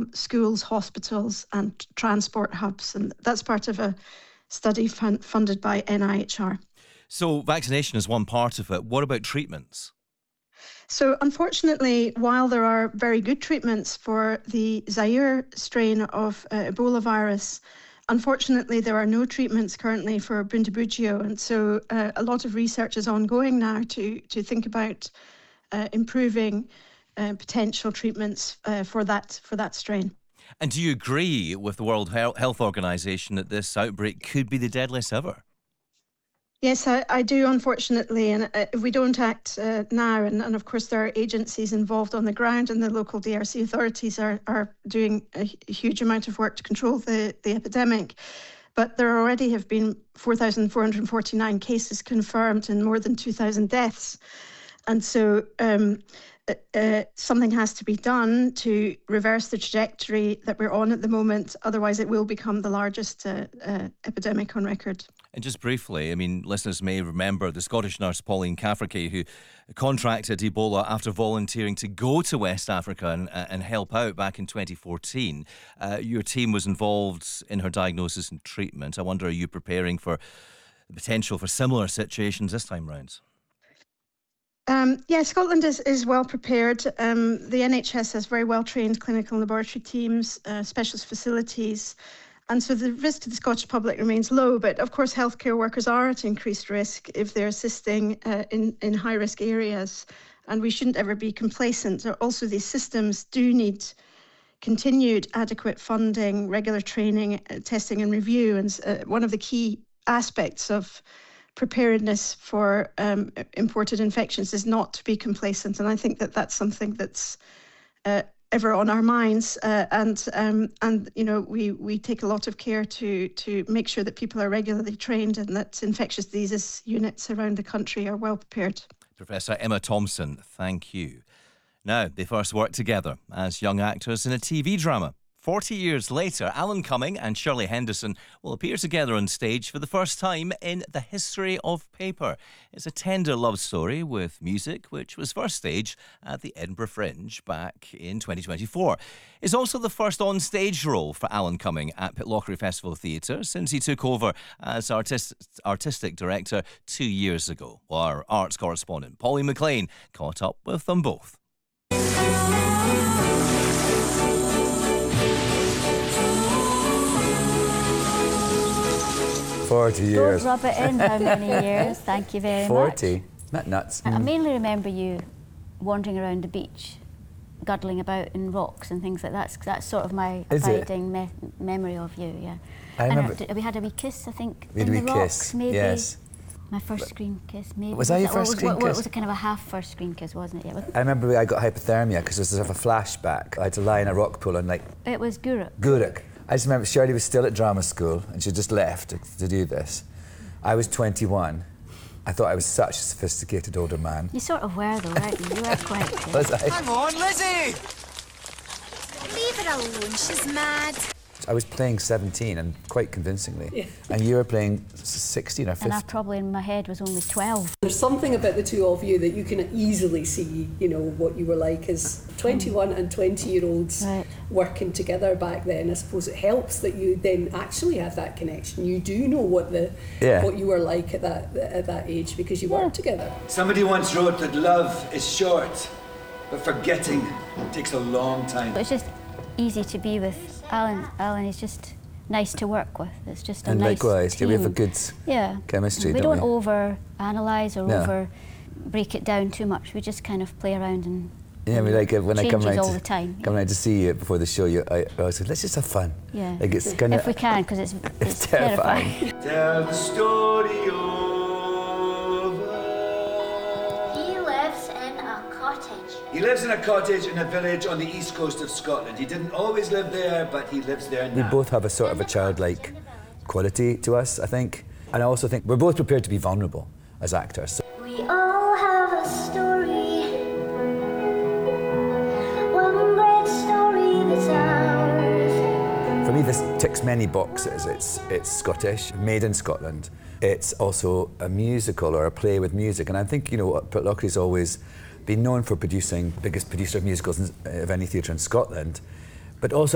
schools, hospitals and transport hubs. And that's part of a study funded by NIHR. So vaccination is one part of it. What about treatments? So unfortunately, while there are very good treatments for the Zaire strain of Ebola virus, unfortunately there are no treatments currently for Bundibugyo. And so a lot of research is ongoing now to think about improving potential treatments for that strain. And do you agree with the World Health Organization that this outbreak could be the deadliest ever? Yes, I do, unfortunately. And if we don't act now, and of course there are agencies involved on the ground, and the local DRC authorities are doing a huge amount of work to control the epidemic. But there already have been 4,449 cases confirmed and more than 2,000 deaths. And so something has to be done to reverse the trajectory that we're on at the moment. Otherwise, it will become the largest epidemic on record. And just briefly, I mean, listeners may remember the Scottish nurse Pauline Cafferty, who contracted Ebola after volunteering to go to West Africa and help out back in 2014. Your team was involved in her diagnosis and treatment. I wonder, are you preparing for the potential for similar situations this time round? Yeah, Scotland is well prepared. The NHS has very well trained clinical and laboratory teams, specialist facilities. And so the risk to the Scottish public remains low, but of course healthcare workers are at increased risk if they're assisting in high-risk areas, and we shouldn't ever be complacent. Also, these systems do need continued adequate funding, regular training, testing and review, and one of the key aspects of preparedness for imported infections is not to be complacent, and I think that that's something that's ever on our minds, and you know, we take a lot of care to make sure that people are regularly trained and that infectious diseases units around the country are well prepared. Professor Emma Thompson, thank you. Now, they first worked together as young actors in a TV drama. 40 years later, Alan Cumming and Shirley Henderson will appear together on stage for the first time in The History of Paper. It's a tender love story with music, which was first staged at the Edinburgh Fringe back in 2024. It's also the first on-stage role for Alan Cumming at Pitlochry Festival Theatre since he took over as artistic director 2 years ago. Our arts correspondent, Pauline McLean, caught up with them both. 40 years. Don't rub it in how many years. Thank you very 40. much. 40. Not nuts. I mainly remember you wandering around the beach, guddling about in rocks and things like that. That's sort of my abiding memory of you, yeah. I remember. We had a wee kiss, I think, we had in a the wee rocks, kiss, maybe. yes. My first screen kiss, maybe. Was that your first screen kiss? It was a kind of a half first screen kiss, wasn't it? Yeah. I remember I got hypothermia because it was sort of a flashback. I had to lie in a rock pool and It was Guruk. Guruk. I just remember Shirley was still at drama school and she just left to do this. I was 21. I thought I was such a sophisticated older man. You sort of were though, weren't you? You were quite good. Was I? Hang on, Lizzie! Leave her alone, she's mad. I was playing 17 and quite convincingly. Yeah. And you were playing 16 or 15. And I probably in my head was only 12. There's something about the two of you that you can easily see, you know, what you were like as 21 and 20-year-olds working together back then. I suppose it helps that you then actually have that connection. You do know what what you were like at that age because you worked together. Somebody once wrote that love is short, but forgetting takes a long time. It's just easy to be with Alan. Alan is just nice to work with. It's just a nice likewise, team. we have a good chemistry, we don't don't over-analyse or over-break it down too much. We just kind of play around and we like it when I come round all the time. Come round to see you before the show. I always say, let's just have fun. Yeah, like it's gonna, if we can, because it's terrifying. Tell the story over. He lives in a cottage in a village on the east coast of Scotland. He didn't always live there, but he lives there now. We both have a sort of a childlike quality to us, I think. And I also think we're both prepared to be vulnerable as actors. We all have a story. One great story that's ours. For me, this ticks many boxes. It's Scottish, made in Scotland. It's also a musical or a play with music. And I think, you know, Pitlochry's always been known for producing, biggest producer of musicals of any theatre in Scotland, but also